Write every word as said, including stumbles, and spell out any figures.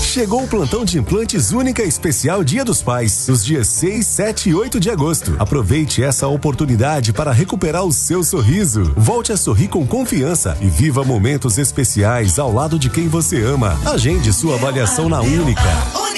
Chegou o plantão de implantes Única Especial Dia dos Pais, nos dias seis, sete e oito de agosto. Aproveite essa oportunidade para recuperar o seu sorriso. Volte a sorrir com confiança e viva momentos especiais ao lado de quem você ama. Agende sua avaliação na Única.